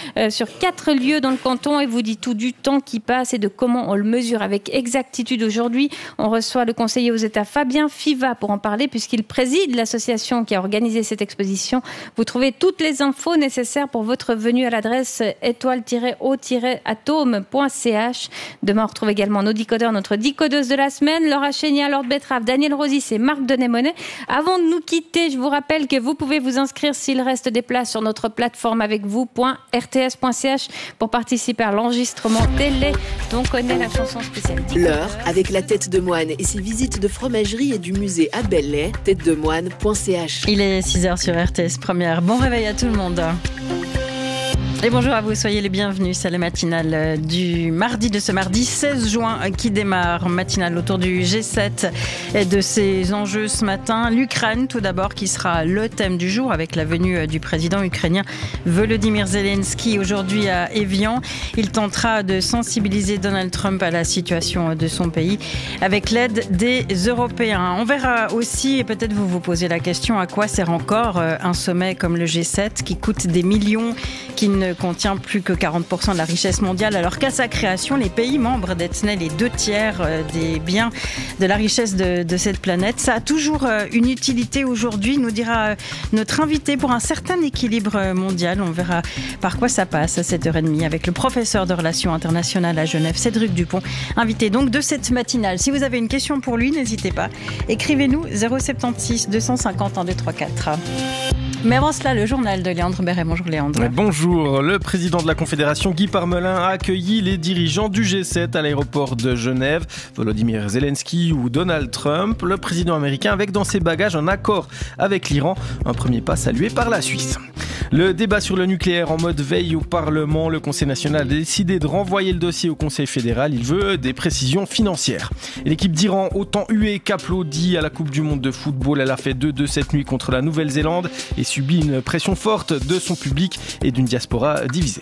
sur 4 lieux dans le canton et vous dit tout du temps qui passe et de comment on le mesure avec exactitude. Aujourd'hui, on reçoit le conseiller aux États Fabien Fiva pour en parler puisqu'il préside l'association qui a organisé cette exposition. Vous trouvez toutes les infos nécessaires pour votre venue à l'adresse étoile-o-atome.ch. Demain, on retrouve également nos décodeurs, notre décodeuse de la semaine, Laura Chénia, Lord Betrave, Daniel Rosis et Marc Denémonet. Avant de nous quitter, je vous rappelle que vous pouvez vous inscrire s'il reste des places sur notre plateforme avec vous.rts.ch pour participer à l'enregistrement télé dont on connaît la chanson spéciale. L'heure avec la tête de moine et ses visites de fromagerie et du musée à Belley, têtedemoine.ch. Il est 6h sur RTS Première. Bon réveil à tout le monde. Et bonjour à vous, soyez les bienvenus. C'est la matinale du mardi de ce mardi 16 juin qui démarre. Matinale autour du G7 et de ses enjeux ce matin. L'Ukraine tout d'abord qui sera le thème du jour avec la venue du président ukrainien Volodymyr Zelensky aujourd'hui à Évian. Il tentera de sensibiliser Donald Trump à la situation de son pays avec l'aide des Européens. On verra aussi, et peut-être vous vous posez la question, à quoi sert encore un sommet comme le G7 qui coûte des millions, qui ne contient plus que 40% de la richesse mondiale, alors qu'à sa création, les pays membres détenaient les 2/3 des biens de la richesse de cette planète. Ça a toujours une utilité aujourd'hui, nous dira notre invité, pour un certain équilibre mondial. On verra par quoi ça passe à 7h30 avec le professeur de relations internationales à Genève, Cédric Dupont, invité donc de cette matinale. Si vous avez une question pour lui, n'hésitez pas. Écrivez-nous 076 250 1234. Mais avant cela, le journal de Léandre Béret. Bonjour Léandre. Bonjour. Le président de la Confédération, Guy Parmelin, a accueilli les dirigeants du G7 à l'aéroport de Genève. Volodymyr Zelensky ou Donald Trump. Le président américain avec dans ses bagages un accord avec l'Iran. Un premier pas salué par la Suisse. Le débat sur le nucléaire en mode veille au Parlement. Le Conseil national a décidé de renvoyer le dossier au Conseil fédéral. Il veut des précisions financières. Et l'équipe d'Iran, autant huée qu'applaudie à la Coupe du Monde de football. Elle a fait 2-2 cette nuit contre la Nouvelle-Zélande et subit une pression forte de son public et d'une diaspora divisée.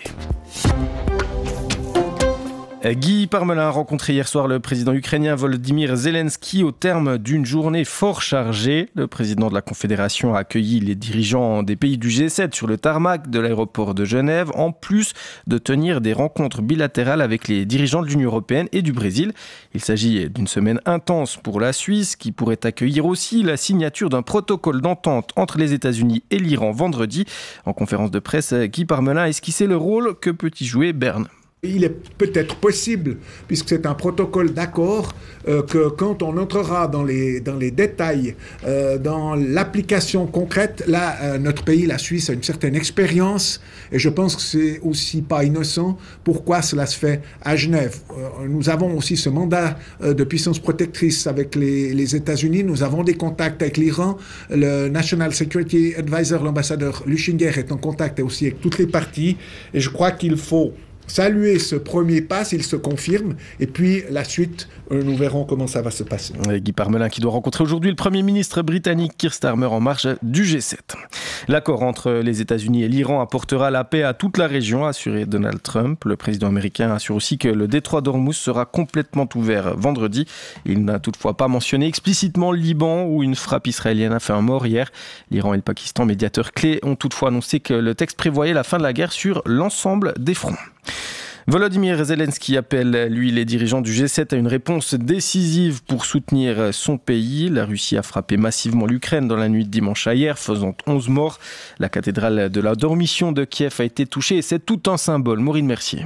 Guy Parmelin a rencontré hier soir le président ukrainien Volodymyr Zelensky au terme d'une journée fort chargée. Le président de la Confédération a accueilli les dirigeants des pays du G7 sur le tarmac de l'aéroport de Genève, en plus de tenir des rencontres bilatérales avec les dirigeants de l'Union européenne et du Brésil. Il s'agit d'une semaine intense pour la Suisse, qui pourrait accueillir aussi la signature d'un protocole d'entente entre les États-Unis et l'Iran vendredi. En conférence de presse, Guy Parmelin a esquissé le rôle que peut y jouer Berne. Il est peut-être possible, puisque c'est un protocole d'accord, que quand on entrera dans les détails, dans l'application concrète, là, notre pays, la Suisse, a une certaine expérience, et je pense que c'est aussi pas innocent pourquoi cela se fait à Genève. Nous avons aussi ce mandat de puissance protectrice avec les États-Unis, nous avons des contacts avec l'Iran, le National Security Advisor, l'ambassadeur Lushinger, est en contact aussi avec toutes les parties, et je crois qu'il faut saluer ce premier pas s'il se confirme, et puis la suite, nous verrons comment ça va se passer. Guy Parmelin qui doit rencontrer aujourd'hui le Premier ministre britannique Keir Starmer en marge du G7. L'accord entre les États-Unis et l'Iran apportera la paix à toute la région, a assuré Donald Trump. Le président américain assure aussi que le détroit d'Ormuz sera complètement ouvert vendredi. Il n'a toutefois pas mentionné explicitement le Liban, où une frappe israélienne a fait un mort hier. L'Iran et le Pakistan, médiateurs clés, ont toutefois annoncé que le texte prévoyait la fin de la guerre sur l'ensemble des fronts. Volodymyr Zelensky appelle, lui, les dirigeants du G7 à une réponse décisive pour soutenir son pays. La Russie a frappé massivement l'Ukraine dans la nuit de dimanche à hier, faisant 11 morts. La cathédrale de la Dormition de Kiev a été touchée et c'est tout un symbole. Maureen Mercier.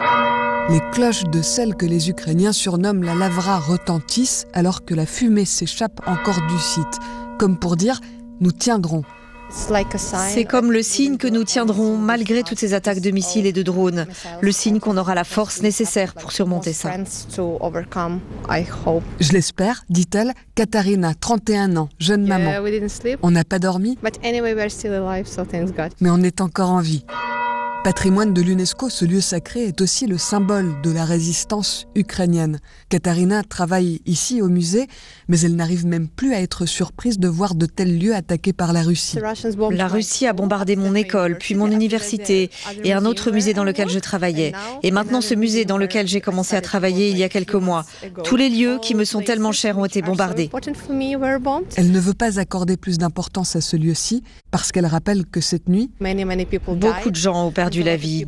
Les cloches de celle que les Ukrainiens surnomment la Lavra retentissent alors que la fumée s'échappe encore du site. Comme pour dire, nous tiendrons. C'est comme le signe que nous tiendrons malgré toutes ces attaques de missiles et de drones. Le signe qu'on aura la force nécessaire pour surmonter ça. Je l'espère, dit-elle. Katharina, 31 ans, jeune maman. On n'a pas dormi, mais on est encore en vie. Patrimoine de l'UNESCO, ce lieu sacré est aussi le symbole de la résistance ukrainienne. Katharina travaille ici au musée, mais elle n'arrive même plus à être surprise de voir de tels lieux attaqués par la Russie. La Russie a bombardé mon école, puis mon université et un autre musée dans lequel je travaillais. Et maintenant ce musée dans lequel j'ai commencé à travailler il y a quelques mois. Tous les lieux qui me sont tellement chers ont été bombardés. Elle ne veut pas accorder plus d'importance à ce lieu-ci parce qu'elle rappelle que cette nuit, beaucoup de gens ont perdu la vie.